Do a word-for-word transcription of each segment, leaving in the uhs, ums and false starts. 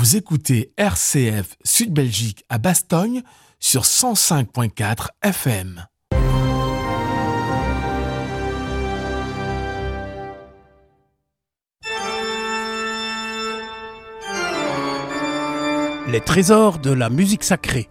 Vous écoutez R C F Sud-Belgique à Bastogne sur cent cinq virgule quatre F M. Les trésors de la musique sacrée.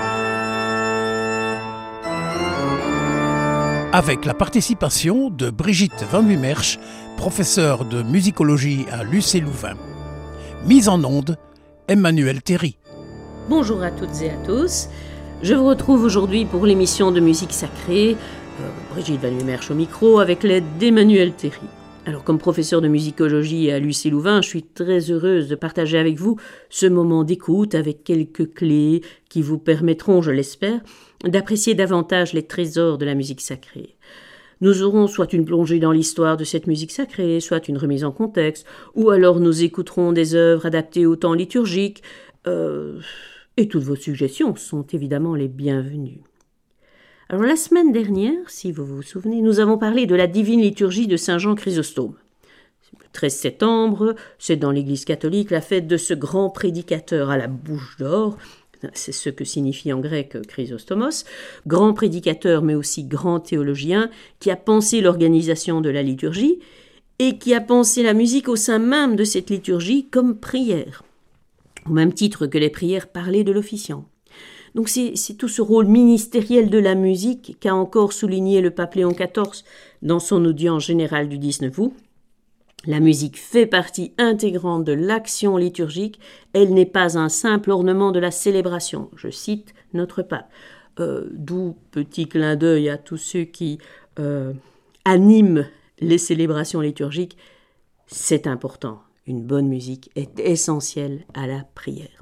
Avec la participation de Brigitte Van Wimmersch, professeure de musicologie à l'U C Louvain. Mise en onde, Emmanuel Théry. Bonjour à toutes et à tous. Je vous retrouve aujourd'hui pour l'émission de musique sacrée. Euh, Brigitte Van Wimmersch au micro avec l'aide d'Emmanuel Théry. Alors, comme professeur de musicologie à l'U C Louvain, je suis très heureuse de partager avec vous ce moment d'écoute avec quelques clés qui vous permettront, je l'espère, d'apprécier davantage les trésors de la musique sacrée. Nous aurons soit une plongée dans l'histoire de cette musique sacrée, soit une remise en contexte, ou alors nous écouterons des œuvres adaptées au temps liturgique, euh, et toutes vos suggestions sont évidemment les bienvenues. Alors la semaine dernière, si vous vous souvenez, nous avons parlé de la divine liturgie de Saint Jean Chrysostome. Le treize septembre, c'est dans l'Église catholique la fête de ce grand prédicateur à la bouche d'or. C'est ce que signifie en grec Chrysostomos, grand prédicateur mais aussi grand théologien qui a pensé l'organisation de la liturgie et qui a pensé la musique au sein même de cette liturgie comme prière, au même titre que les prières parlées de l'officiant. Donc c'est, c'est tout ce rôle ministériel de la musique qu'a encore souligné le pape Léon quatorze dans son audience générale du dix-neuf août. La musique fait partie intégrante de l'action liturgique, elle n'est pas un simple ornement de la célébration, je cite notre pape. Euh, d'où petit clin d'œil à tous ceux qui euh, animent les célébrations liturgiques, c'est important, une bonne musique est essentielle à la prière.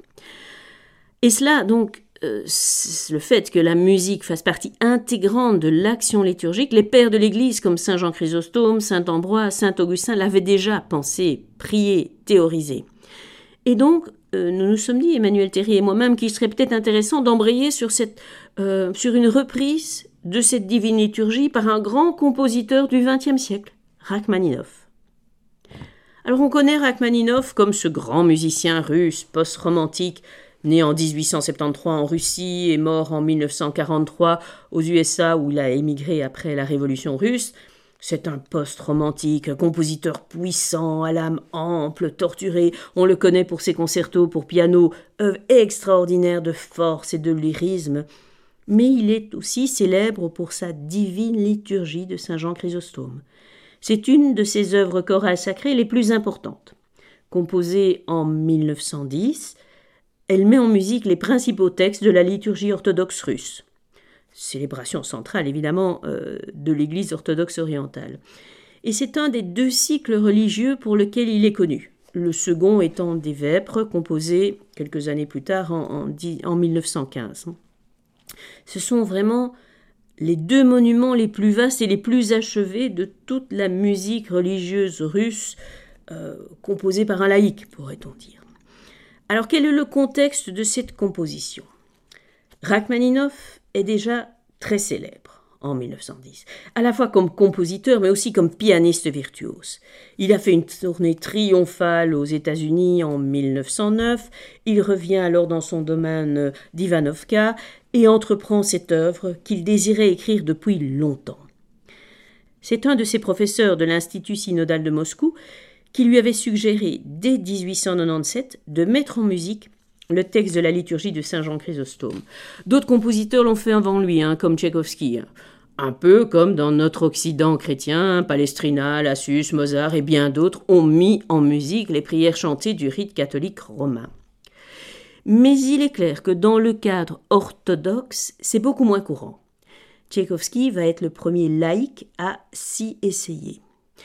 Et cela donc, Euh, le fait que la musique fasse partie intégrante de l'action liturgique, les pères de l'Église comme Saint Jean Chrysostome, Saint Ambroise, Saint Augustin l'avaient déjà pensé, prié, théorisé. Et donc, euh, nous nous sommes dit, Emmanuel Théry et moi-même, qu'il serait peut-être intéressant d'embrayer sur, cette, euh, sur une reprise de cette divine liturgie par un grand compositeur du vingtième siècle, Rachmaninov. Alors on connaît Rachmaninov comme ce grand musicien russe post-romantique, né en dix-huit cent soixante-treize en Russie et mort en mille neuf cent quarante-trois aux U S A où il a émigré après la Révolution russe. C'est un post-romantique, un compositeur puissant, à l'âme ample, torturé. On le connaît pour ses concertos pour piano, œuvre extraordinaire de force et de lyrisme. Mais il est aussi célèbre pour sa divine liturgie de Saint Jean Chrysostome. C'est une de ses œuvres chorales sacrées les plus importantes. Composée en mille neuf cent dix, elle met en musique les principaux textes de la liturgie orthodoxe russe. Célébration centrale, évidemment, euh, de l'Église orthodoxe orientale. Et c'est un des deux cycles religieux pour lesquels il est connu. Le second étant des Vêpres, composé quelques années plus tard, en, en, en mille neuf cent quinze. Ce sont vraiment les deux monuments les plus vastes et les plus achevés de toute la musique religieuse russe, euh, composée par un laïc, pourrait-on dire. Alors, quel est le contexte de cette composition ? Rachmaninov est déjà très célèbre en mille neuf cent dix, à la fois comme compositeur, mais aussi comme pianiste virtuose. Il a fait une tournée triomphale aux États-Unis en mille neuf cent neuf. Il revient alors dans son domaine d'Ivanovka et entreprend cette œuvre qu'il désirait écrire depuis longtemps. C'est un de ses professeurs de l'Institut synodal de Moscou qui lui avait suggéré dès dix-huit cent quatre-vingt-dix-sept de mettre en musique le texte de la liturgie de Saint Jean Chrysostome. D'autres compositeurs l'ont fait avant lui, hein, comme Tchaïkovski, un peu comme dans notre Occident chrétien, Palestrina, Lassus, Mozart et bien d'autres ont mis en musique les prières chantées du rite catholique romain. Mais il est clair que dans le cadre orthodoxe, c'est beaucoup moins courant. Tchaïkovski va être le premier laïc à s'y essayer.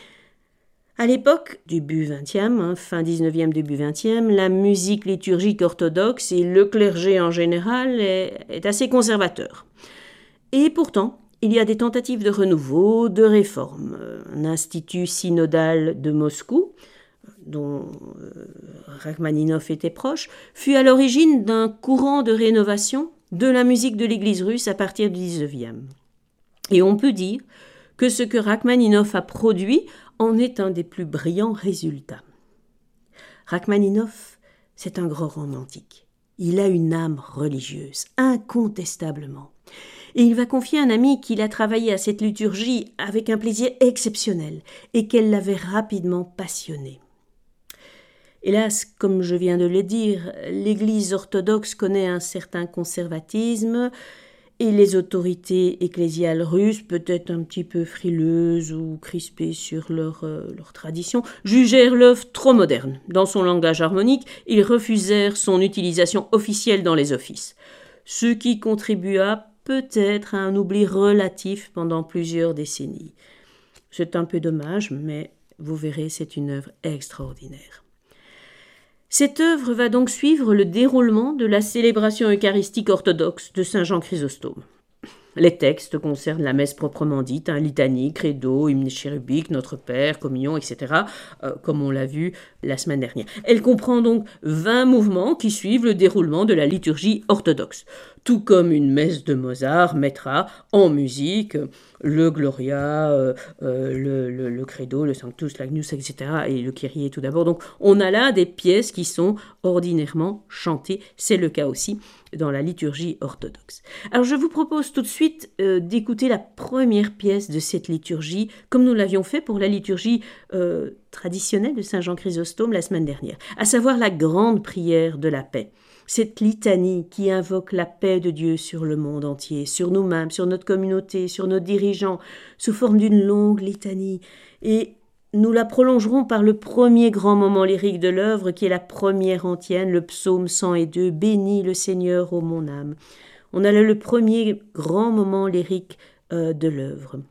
À l'époque, début vingtième, hein, fin dix-neuvième, début vingtième, la musique liturgique orthodoxe et le clergé en général est, est assez conservateur. Et pourtant, il y a des tentatives de renouveau, de réforme. Un institut synodal de Moscou, dont euh, Rachmaninov était proche, fut à l'origine d'un courant de rénovation de la musique de l'Église russe à partir du dix-neuvième. Et on peut dire que ce que Rachmaninov a produit en est un des plus brillants résultats. Rachmaninov, c'est un grand romantique. Il a une âme religieuse, incontestablement. Et il va confier à un ami qu'il a travaillé à cette liturgie avec un plaisir exceptionnel et qu'elle l'avait rapidement passionné. Hélas, comme je viens de le dire, l'Église orthodoxe connaît un certain conservatisme et les autorités ecclésiales russes, peut-être un petit peu frileuses ou crispées sur leur, euh, leur tradition, jugèrent l'œuvre trop moderne. Dans son langage harmonique, ils refusèrent son utilisation officielle dans les offices, ce qui contribua peut-être à un oubli relatif pendant plusieurs décennies. C'est un peu dommage, mais vous verrez, c'est une œuvre extraordinaire. Cette œuvre va donc suivre le déroulement de la célébration eucharistique orthodoxe de Saint Jean Chrysostome. Les textes concernent la messe proprement dite, hein, litanie, credo, hymne chérubique, Notre Père, communion, et cetera, euh, comme on l'a vu la semaine dernière. Elle comprend donc vingt mouvements qui suivent le déroulement de la liturgie orthodoxe, tout comme une messe de Mozart mettra en musique le Gloria, euh, euh, le, le, le Credo, le Sanctus, l'Agnus, et cetera, et le Kyrie tout d'abord. Donc on a là des pièces qui sont ordinairement chantées, c'est le cas aussi dans la liturgie orthodoxe. Alors je vous propose tout de suite euh, d'écouter la première pièce de cette liturgie, comme nous l'avions fait pour la liturgie euh, traditionnelle de Saint Jean Chrysostome la semaine dernière, à savoir la grande prière de la paix. Cette litanie qui invoque la paix de Dieu sur le monde entier, sur nous-mêmes, sur notre communauté, sur nos dirigeants, sous forme d'une longue litanie. Et nous la prolongerons par le premier grand moment lyrique de l'œuvre, qui est la première antienne, le psaume cent deux, « Bénis le Seigneur, ô mon âme ». On a là le premier grand moment lyrique euh, de l'œuvre.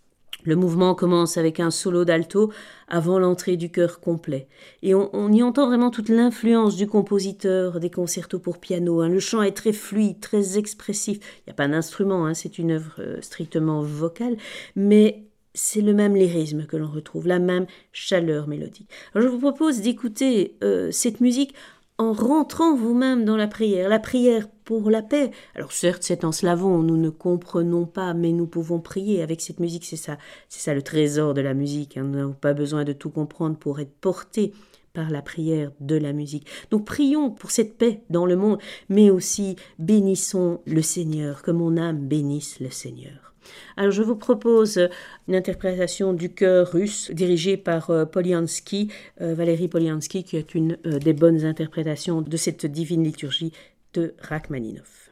Le mouvement commence avec un solo d'alto avant l'entrée du chœur complet. Et on, on y entend vraiment toute l'influence du compositeur des concertos pour piano. Hein. Le chant est très fluide, très expressif. Il n'y a pas d'instrument, hein, c'est une œuvre euh, strictement vocale, mais c'est le même lyrisme que l'on retrouve, la même chaleur mélodique. Alors je vous propose d'écouter euh, cette musique en rentrant vous-même dans la prière, la prière pour la paix. Alors certes, c'est en slavon, nous ne comprenons pas, mais nous pouvons prier avec cette musique, c'est ça, c'est ça le trésor de la musique. Hein. Nous n'avons pas besoin de tout comprendre pour être portés par la prière de la musique. Donc prions pour cette paix dans le monde, mais aussi bénissons le Seigneur, que mon âme bénisse le Seigneur. Alors je vous propose une interprétation du chœur russe dirigée par euh, Poliansky, euh, Valérie Poliansky, qui est une euh, des bonnes interprétations de cette divine liturgie de Rachmaninov.